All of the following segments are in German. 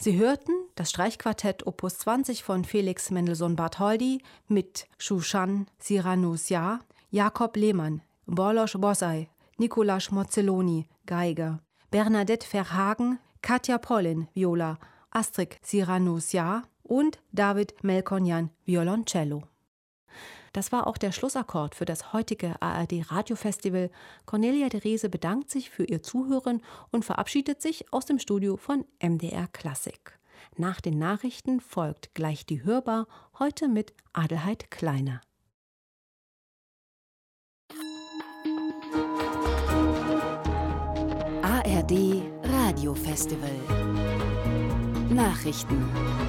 Sie hörten das Streichquartett Opus 20 von Felix Mendelssohn-Bartholdy mit Shushan Siranusia, Jakob Lehmann, Borlos Bossai, Nicolas Mozzelloni, Geige, Bernadette Verhagen, Katja Pollin, Viola, Astrid Siranusia und David Melkonyan, Violoncello. Das war auch der Schlussakkord für das heutige ARD-Radiofestival. Cornelia Therese bedankt sich für ihr Zuhören und verabschiedet sich aus dem Studio von MDR Klassik. Nach den Nachrichten folgt gleich die Hörbar, heute mit Adelheid Kleiner. ARD Radiofestival. Nachrichten.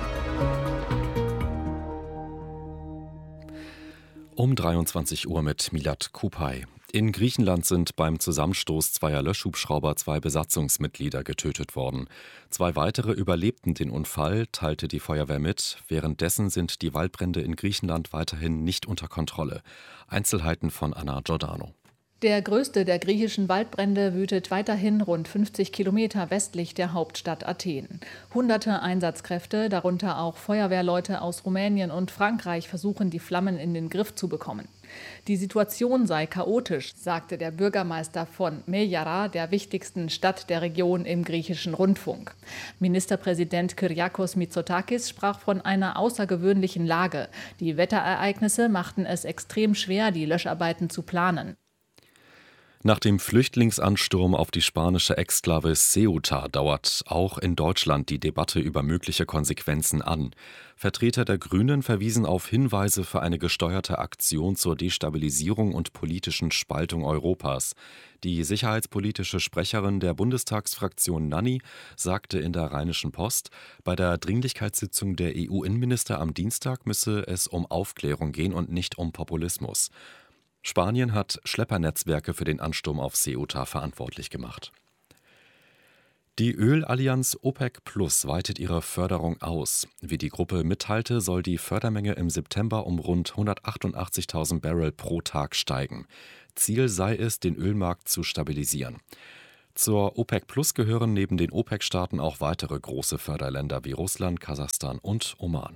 Um 23 Uhr mit Milad Kupay. In Griechenland sind beim Zusammenstoß zweier Löschhubschrauber 2 Besatzungsmitglieder getötet worden. 2 weitere überlebten den Unfall, teilte die Feuerwehr mit. Währenddessen sind die Waldbrände in Griechenland weiterhin nicht unter Kontrolle. Einzelheiten von Anna Giordano. Der größte der griechischen Waldbrände wütet weiterhin rund 50 Kilometer westlich der Hauptstadt Athen. Hunderte Einsatzkräfte, darunter auch Feuerwehrleute aus Rumänien und Frankreich, versuchen, die Flammen in den Griff zu bekommen. Die Situation sei chaotisch, sagte der Bürgermeister von Meyara, der wichtigsten Stadt der Region, im griechischen Rundfunk. Ministerpräsident Kyriakos Mitsotakis sprach von einer außergewöhnlichen Lage. Die Wetterereignisse machten es extrem schwer, die Löscharbeiten zu planen. Nach dem Flüchtlingsansturm auf die spanische Exklave Ceuta dauert auch in Deutschland die Debatte über mögliche Konsequenzen an. Vertreter der Grünen verwiesen auf Hinweise für eine gesteuerte Aktion zur Destabilisierung und politischen Spaltung Europas. Die sicherheitspolitische Sprecherin der Bundestagsfraktion Nanni sagte in der Rheinischen Post, bei der Dringlichkeitssitzung der EU-Innenminister am Dienstag müsse es um Aufklärung gehen und nicht um Populismus. Spanien hat Schleppernetzwerke für den Ansturm auf Ceuta verantwortlich gemacht. Die Ölallianz OPEC Plus weitet ihre Förderung aus. Wie die Gruppe mitteilte, soll die Fördermenge im September um rund 188.000 Barrel pro Tag steigen. Ziel sei es, den Ölmarkt zu stabilisieren. Zur OPEC Plus gehören neben den OPEC-Staaten auch weitere große Förderländer wie Russland, Kasachstan und Oman.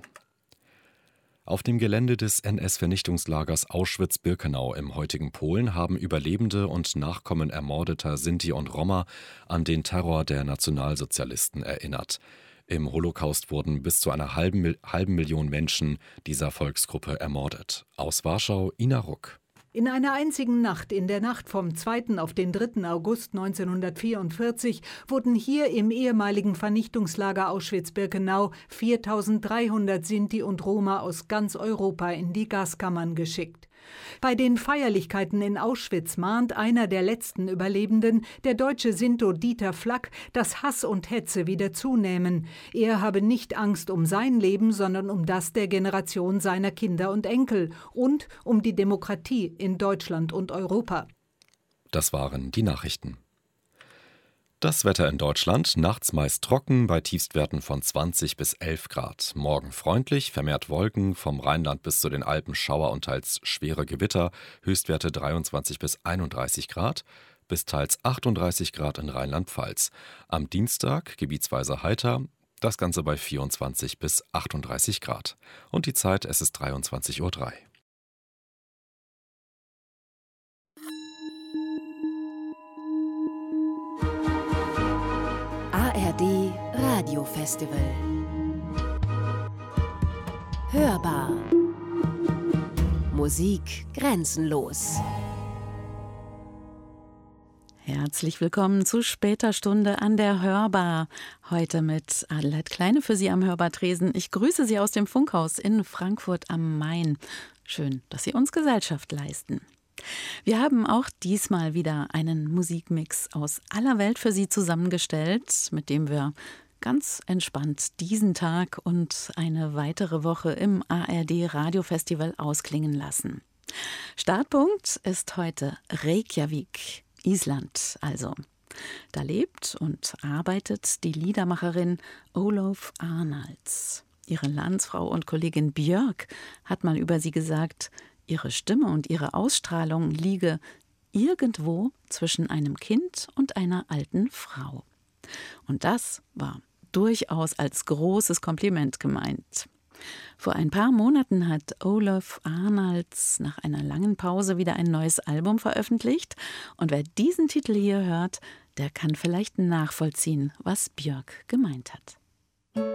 Auf dem Gelände des NS-Vernichtungslagers Auschwitz-Birkenau im heutigen Polen haben Überlebende und Nachkommen ermordeter Sinti und Roma an den Terror der Nationalsozialisten erinnert. Im Holocaust wurden bis zu einer halben Million Menschen dieser Volksgruppe ermordet. Aus Warschau, Ina Ruck. In einer einzigen Nacht, in der Nacht vom 2. auf den 3. August 1944, wurden hier im ehemaligen Vernichtungslager Auschwitz-Birkenau 4.300 Sinti und Roma aus ganz Europa in die Gaskammern geschickt. Bei den Feierlichkeiten in Auschwitz mahnt einer der letzten Überlebenden, der deutsche Sinto Dieter Flack, dass Hass und Hetze wieder zunehmen. Er habe nicht Angst um sein Leben, sondern um das der Generation seiner Kinder und Enkel und um die Demokratie in Deutschland und Europa. Das waren die Nachrichten. Das Wetter in Deutschland, nachts meist trocken, bei Tiefstwerten von 20 bis 11 Grad. Morgen freundlich, vermehrt Wolken, vom Rheinland bis zu den Alpen Schauer und teils schwere Gewitter, Höchstwerte 23 bis 31 Grad, bis teils 38 Grad in Rheinland-Pfalz. Am Dienstag gebietsweise heiter, das Ganze bei 24 bis 38 Grad. Und die Zeit, es ist 23:03 Uhr. ARD Radiofestival. Hörbar. Musik grenzenlos. Herzlich willkommen zu später Stunde an der Hörbar. Heute mit Adelheid Kleine für Sie am Hörbartresen. Ich grüße Sie aus dem Funkhaus in Frankfurt am Main. Schön, dass Sie uns Gesellschaft leisten. Wir haben auch diesmal wieder einen Musikmix aus aller Welt für Sie zusammengestellt, mit dem wir ganz entspannt diesen Tag und eine weitere Woche im ARD Radiofestival ausklingen lassen. Startpunkt ist heute Reykjavik, Island also. Da lebt und arbeitet die Liedermacherin Ólöf Arnalds. Ihre Landsfrau und Kollegin Björk hat mal über sie gesagt, ihre Stimme und ihre Ausstrahlung liege irgendwo zwischen einem Kind und einer alten Frau. Und das war durchaus als großes Kompliment gemeint. Vor ein paar Monaten hat Ólöf Arnalds nach einer langen Pause wieder ein neues Album veröffentlicht. Und wer diesen Titel hier hört, der kann vielleicht nachvollziehen, was Björk gemeint hat.